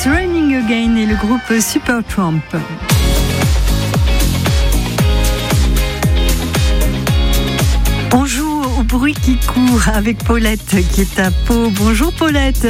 It's Raining Again et le groupe Supertramp. On joue au bruit qui court avec Paulette qui est à Pau. Bonjour Paulette.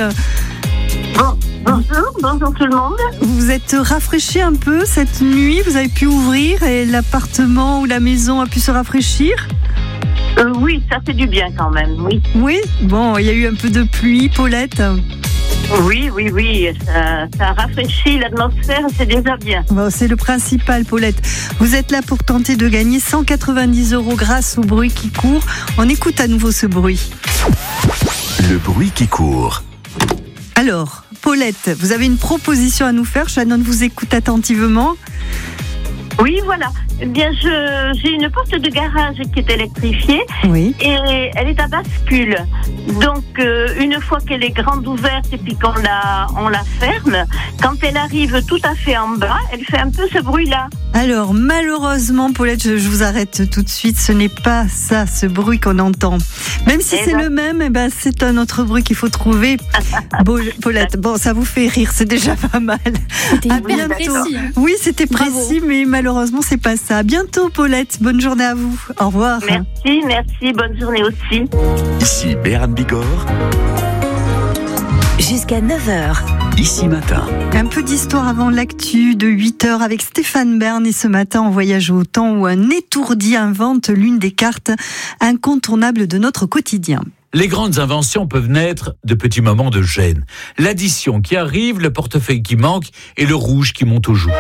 Bonjour tout le monde. Vous êtes rafraîchie un peu cette nuit, vous avez pu ouvrir et l'appartement ou la maison a pu se rafraîchir ? Oui, ça fait du bien quand même, oui. Oui, bon, il y a eu un peu de pluie, Paulette. Oui, ça rafraîchit l'atmosphère, c'est déjà bien. Bon, c'est le principal, Paulette. Vous êtes là pour tenter de gagner 190 € grâce au bruit qui court. On écoute à nouveau ce bruit. Le bruit qui court. Alors, Paulette, vous avez une proposition à nous faire. Shannon vous écoute attentivement. Oui, voilà. Eh bien, j'ai une porte de garage qui est électrifiée. Oui. Et elle est à bascule. Donc, une fois qu'elle est grande ouverte et puis qu'on la ferme, quand elle arrive tout à fait en bas, elle fait un peu ce bruit-là. Alors, malheureusement, Paulette, je vous arrête tout de suite. Ce n'est pas ça, ce bruit qu'on entend. Même si c'est le même, c'est un autre bruit qu'il faut trouver. Bon, Paulette, bon, ça vous fait rire, c'est déjà pas mal. C'était hyper précis. Hein. Oui, c'était précis, mais malheureusement, c'est pas ça. À bientôt, Paulette. Bonne journée à vous. Au revoir. Merci. Bonne journée aussi. Ici Béarn Bigorre. Jusqu'à 9h. Ici Matin. Un peu d'histoire avant l'actu de 8h avec Stéphane Bern. Et ce matin, on voyage au temps où un étourdi invente l'une des cartes incontournables de notre quotidien. Les grandes inventions peuvent naître de petits moments de gêne. L'addition qui arrive, le portefeuille qui manque et le rouge qui monte aux joues.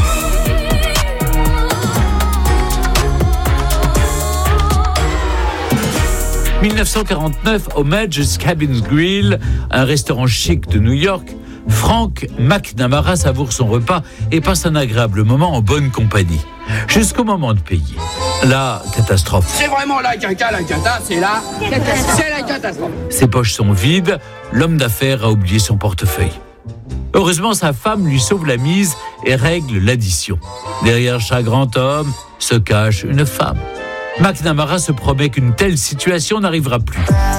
« 1949, au Major's Cabin Grill, un restaurant chic de New York, Frank McNamara savoure son repas et passe un agréable moment en bonne compagnie. Jusqu'au moment de payer. La catastrophe. C'est vraiment la cata, c'est la catastrophe. Ses poches sont vides, l'homme d'affaires a oublié son portefeuille. Heureusement, sa femme lui sauve la mise et règle l'addition. Derrière chaque grand homme se cache une femme. McNamara se promet qu'une telle situation n'arrivera plus.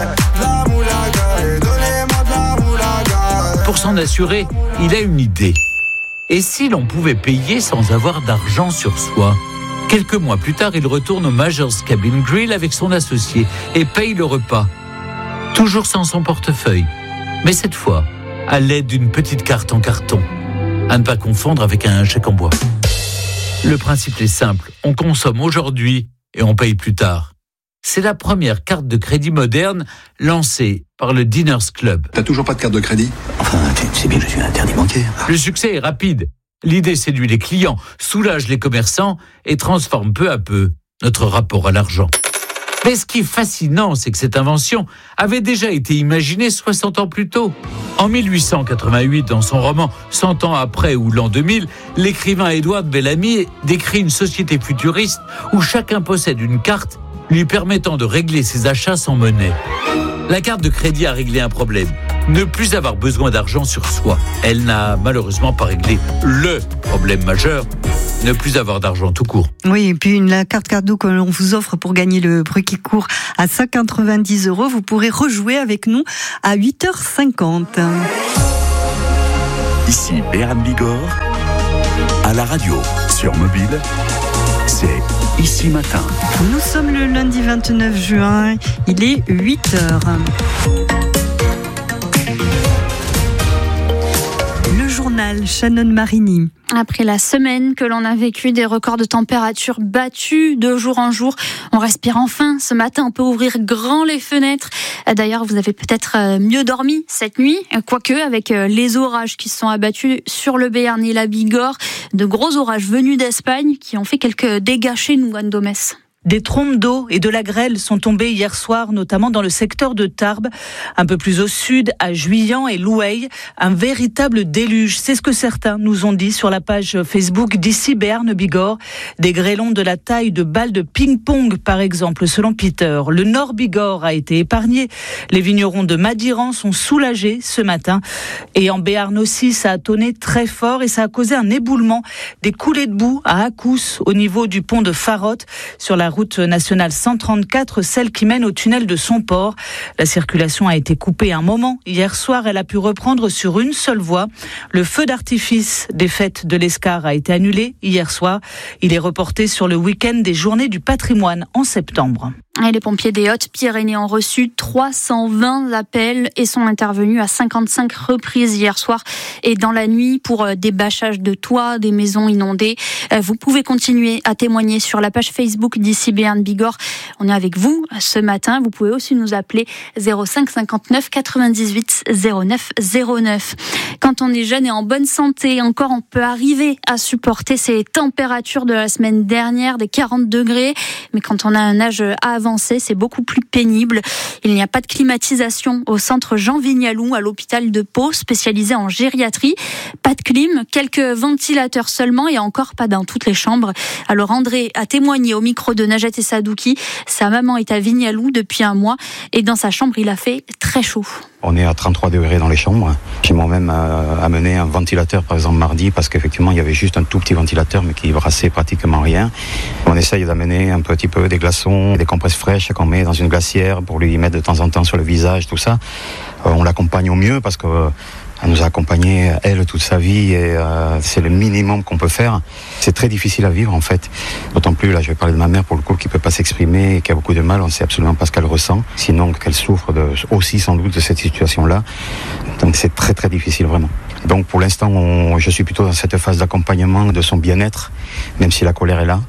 Pour s'en assurer, il a une idée. Et si l'on pouvait payer sans avoir d'argent sur soi ? Quelques mois plus tard, il retourne au Major's Cabin Grill avec son associé et paye le repas. Toujours sans son portefeuille. Mais cette fois, à l'aide d'une petite carte en carton. À ne pas confondre avec un chèque en bois. Le principe est simple. On consomme aujourd'hui et on paye plus tard. C'est la première carte de crédit moderne lancée par le Diners Club. T'as toujours pas de carte de crédit ? Enfin, tu sais bien que je suis un interdit bancaire. Le succès est rapide. L'idée séduit les clients, soulage les commerçants et transforme peu à peu notre rapport à l'argent. Mais ce qui est fascinant, c'est que cette invention avait déjà été imaginée 60 ans plus tôt. En 1888, dans son roman « 100 ans après » ou l'an 2000, l'écrivain Edward Bellamy décrit une société futuriste où chacun possède une carte lui permettant de régler ses achats sans monnaie. La carte de crédit a réglé un problème. Ne plus avoir besoin d'argent sur soi. Elle n'a malheureusement pas réglé le problème majeur. Ne plus avoir d'argent tout court. Oui, et puis la carte cadeau que l'on vous offre pour gagner le bruit qui court à 190 €, vous pourrez rejouer avec nous à 8h50. Ici Béarn Bigorre. À la radio, sur mobile, c'est Ici Matin. Nous sommes le lundi 29 juin, il est 8h. Le journal Shannon Marini. Après la semaine que l'on a vécue, des records de température battus de jour en jour, on respire enfin. Ce matin, on peut ouvrir grand les fenêtres. D'ailleurs, vous avez peut-être mieux dormi cette nuit, quoique avec les orages qui se sont abattus sur le Béarn et la Bigorre, de gros orages venus d'Espagne qui ont fait quelques dégâts chez nous, Anne Domès. Des trombes d'eau et de la grêle sont tombées hier soir, notamment dans le secteur de Tarbes. Un peu plus au sud, à Juillan et Loueil, un véritable déluge. C'est ce que certains nous ont dit sur la page Facebook d'Ici Béarn Bigorre. Des grêlons de la taille de balles de ping-pong, par exemple, selon Peter. Le Nord Bigorre a été épargné. Les vignerons de Madiran sont soulagés ce matin. Et en Béarn aussi, ça a tonné très fort et ça a causé un éboulement. Des coulées de boue à Accous, au niveau du pont de Farotte, sur la route nationale 134, celle qui mène au tunnel de Somport. La circulation a été coupée un moment. Hier soir, elle a pu reprendre sur une seule voie. Le feu d'artifice des fêtes de l'Escar a été annulé hier soir. Il est reporté sur le week-end des Journées du patrimoine en septembre. Et les pompiers des Hautes-Pyrénées ont reçu 320 appels et sont intervenus à 55 reprises hier soir et dans la nuit pour des bâchages de toits, des maisons inondées. Vous pouvez continuer à témoigner sur la page Facebook d'ici Béarn Bigorre. On est avec vous ce matin. Vous pouvez aussi nous appeler 05 59 98 09 09. Quand on est jeune et en bonne santé, encore on peut arriver à supporter ces températures de la semaine dernière, des 40 degrés. Mais quand on a un âge avancé, c'est beaucoup plus pénible. Il n'y a pas de climatisation au centre Jean Vignalou à l'hôpital de Pau, spécialisé en gériatrie. Pas de clim, quelques ventilateurs seulement et encore pas dans toutes les chambres. Alors André a témoigné au micro de Najat Sadouki. Sa maman est à Vignalou depuis un mois et dans sa chambre, il a fait très chaud. On est à 33 degrés dans les chambres. J'ai moi-même amené un ventilateur, par exemple, mardi, parce qu'effectivement, il y avait juste un tout petit ventilateur, mais qui brassait pratiquement rien. On essaye d'amener un petit peu des glaçons, des compresses fraîches qu'on met dans une glacière pour lui mettre de temps en temps sur le visage, tout ça. On l'accompagne au mieux parce que elle nous a accompagnés, elle, toute sa vie, et c'est le minimum qu'on peut faire. C'est très difficile à vivre, en fait. D'autant plus, là, je vais parler de ma mère, pour le coup, qui ne peut pas s'exprimer et qui a beaucoup de mal. On ne sait absolument pas ce qu'elle ressent. Sinon, qu'elle souffre aussi, sans doute, de cette situation-là. Donc, c'est très, très difficile, vraiment. Donc, pour l'instant, je suis plutôt dans cette phase d'accompagnement de son bien-être, même si la colère est là.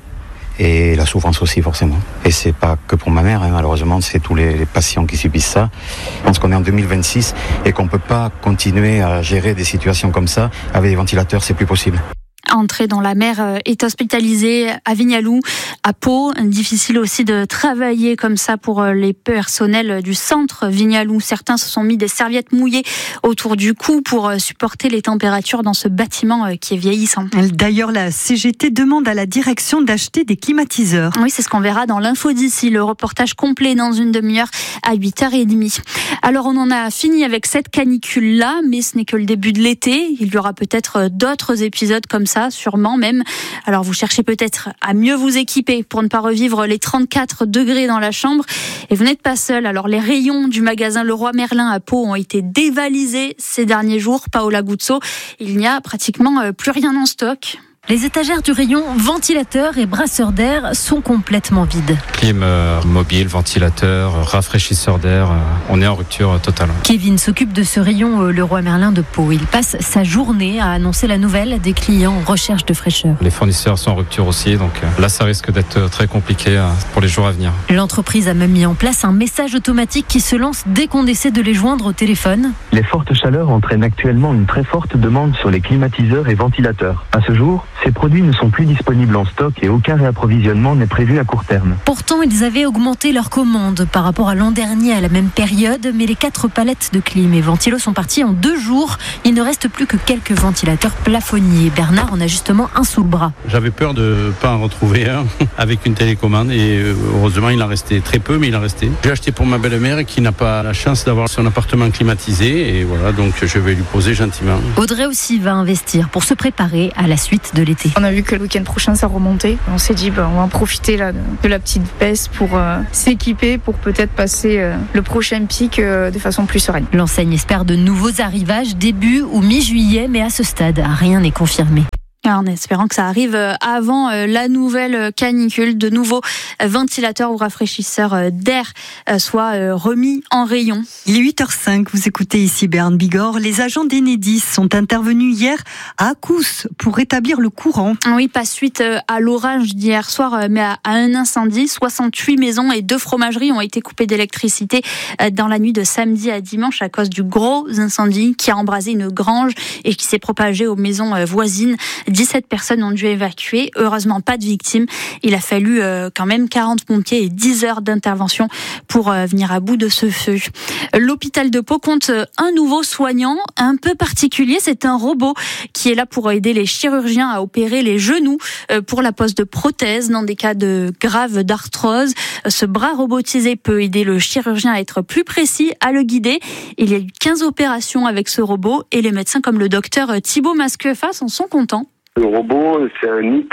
Et la souffrance aussi, forcément. Et c'est pas que pour ma mère, malheureusement, c'est tous les patients qui subissent ça. Je pense qu'on est en 2026 et qu'on peut pas continuer à gérer des situations comme ça avec des ventilateurs, c'est plus possible. Entrée dont la mère est hospitalisée à Vignalou, à Pau. Difficile aussi de travailler comme ça pour les personnels du centre Vignalou. Certains se sont mis des serviettes mouillées autour du cou pour supporter les températures dans ce bâtiment qui est vieillissant. D'ailleurs, la CGT demande à la direction d'acheter des climatiseurs. Oui, c'est ce qu'on verra dans l'info d'ici. Le reportage complet dans une demi-heure à 8h30. Alors, on en a fini avec cette canicule-là, mais ce n'est que le début de l'été. Il y aura peut-être d'autres épisodes comme ça, sûrement même. Alors vous cherchez peut-être à mieux vous équiper pour ne pas revivre les 34 degrés dans la chambre. Et vous n'êtes pas seul. Alors les rayons du magasin Leroy Merlin à Pau ont été dévalisés ces derniers jours. Paola Guzzo, il n'y a pratiquement plus rien en stock. Les étagères du rayon ventilateur et brasseur d'air sont complètement vides. Clim mobile, ventilateur, rafraîchisseur d'air, on est en rupture totale. Kevin s'occupe de ce rayon Leroy Merlin de Pau. Il passe sa journée à annoncer la nouvelle des clients en recherche de fraîcheur. Les fournisseurs sont en rupture aussi, donc là ça risque d'être très compliqué pour les jours à venir. L'entreprise a même mis en place un message automatique qui se lance dès qu'on essaie de les joindre au téléphone. Les fortes chaleurs entraînent actuellement une très forte demande sur les climatiseurs et ventilateurs. À ce jour, ces produits ne sont plus disponibles en stock et aucun réapprovisionnement n'est prévu à court terme. Pourtant, ils avaient augmenté leurs commandes par rapport à l'an dernier à la même période, mais les 4 palettes de clim et ventilos sont partis en 2 jours. Il ne reste plus que quelques ventilateurs plafonniers. Bernard en a justement un sous le bras. J'avais peur de ne pas en retrouver un avec une télécommande et heureusement il en restait très peu, mais il en restait. J'ai acheté pour ma belle-mère qui n'a pas la chance d'avoir son appartement climatisé et voilà, donc je vais lui poser gentiment. Audrey aussi va investir pour se préparer à la suite de l'été. On a vu que le week-end prochain ça remontait. On s'est dit on va en profiter là, de la petite baisse pour s'équiper pour peut-être passer le prochain pic de façon plus sereine. L'enseigne espère de nouveaux arrivages début ou mi-juillet, mais à ce stade, rien n'est confirmé. En espérant que ça arrive avant la nouvelle canicule, de nouveaux ventilateurs ou rafraîchisseurs d'air soient remis en rayon. Il est 8h05, vous écoutez ici Béarn Bigorre. Les agents d'Enedis sont intervenus hier à Accous pour rétablir le courant. Oui, pas suite à l'orage d'hier soir, mais à un incendie. 68 maisons et 2 fromageries ont été coupées d'électricité dans la nuit de samedi à dimanche à cause du gros incendie qui a embrasé une grange et qui s'est propagé aux maisons voisines. 17 personnes ont dû évacuer. Heureusement, pas de victimes. Il a fallu quand même 40 pompiers et 10 heures d'intervention pour venir à bout de ce feu. L'hôpital de Pau compte un nouveau soignant un peu particulier. C'est un robot qui est là pour aider les chirurgiens à opérer les genoux pour la pose de prothèses dans des cas graves d'arthrose. Ce bras robotisé peut aider le chirurgien à être plus précis, à le guider. Il y a eu 15 opérations avec ce robot et les médecins comme le docteur Thibaut Masquefa en sont contents. Le robot, c'est un outil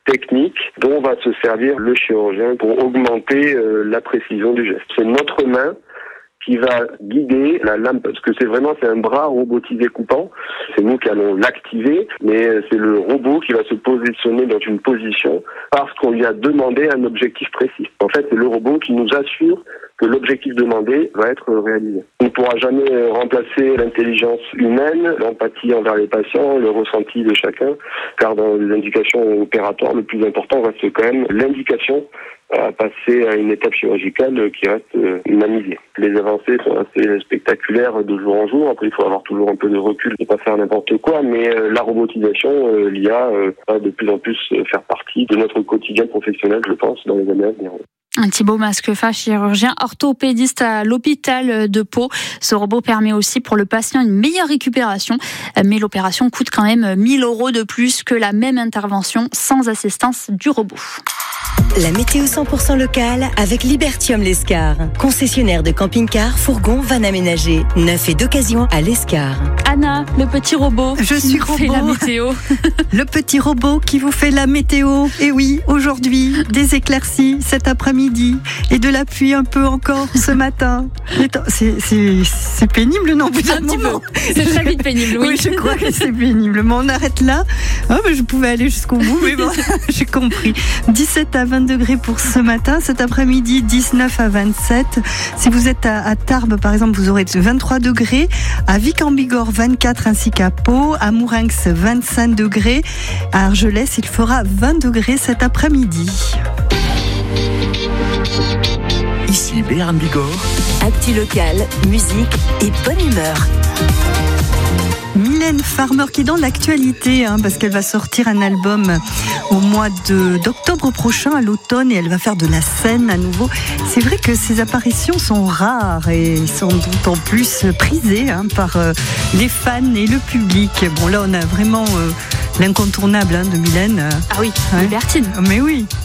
technique dont va se servir le chirurgien pour augmenter la précision du geste. C'est notre main qui va guider la lame, parce que c'est un bras robotisé coupant. C'est nous qui allons l'activer, mais c'est le robot qui va se positionner dans une position parce qu'on lui a demandé un objectif précis. En fait, c'est le robot qui nous assure que l'objectif demandé va être réalisé. On ne pourra jamais remplacer l'intelligence humaine, l'empathie envers les patients, le ressenti de chacun, car dans les indications opératoires, le plus important reste quand même l'indication à passer à une étape chirurgicale qui reste humanisée. Les avancées sont assez spectaculaires de jour en jour. Après, il faut avoir toujours un peu de recul, ne pas faire n'importe quoi, mais la robotisation, l'IA, va de plus en plus faire partie de notre quotidien professionnel, je pense, dans les années à venir. Thibaut Masquefa, chirurgien orthopédiste à l'hôpital de Pau. Ce robot permet aussi pour le patient une meilleure récupération, mais l'opération coûte quand même 1 000 € de plus que la même intervention sans assistance du robot. La météo 100% locale avec Libertium L'Escar. Concessionnaire de camping-car, fourgon, van aménagé. Neuf et d'occasion à l'Escar. Anna, le petit robot qui fait la météo. Le petit robot qui vous fait la météo. Et oui, aujourd'hui, des éclaircies cet après-midi et de la pluie un peu encore ce matin. C'est pénible, non? Un petit peu. C'est très vite pénible, oui. Oui, je crois que c'est pénible. Mais on arrête là. Je pouvais aller jusqu'au bout, mais bon, j'ai compris. 17 à 20 degrés pour ce matin. Cet après-midi, 19 à 27. Si vous êtes à Tarbes, par exemple, vous aurez 23 degrés. À Vic-en-Bigorre, 24 ainsi qu'à Pau. À Mourinx, 25 degrés. À Argelès, il fera 20 degrés cet après-midi. Ici Béarn Bigorre. Actu local, musique et bonne humeur. Mylène Farmer qui est dans l'actualité parce qu'elle va sortir un album au mois d'octobre prochain, à l'automne, et elle va faire de la scène à nouveau. C'est vrai que ses apparitions sont rares et sont d'autant plus prisées par les fans et le public. Bon, là on a vraiment l'incontournable de Mylène. Ah oui, Libertine. Mais oui,